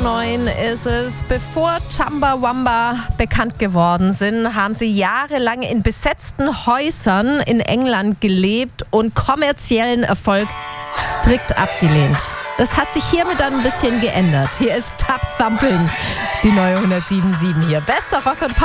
9 ist es. Bevor Chumbawamba bekannt geworden sind, haben sie jahrelang in besetzten Häusern in England gelebt und kommerziellen Erfolg strikt abgelehnt. Das hat sich hiermit dann ein bisschen geändert. Hier ist Tub Thumping, die neue 107.7 hier. Bester Rock und Pop.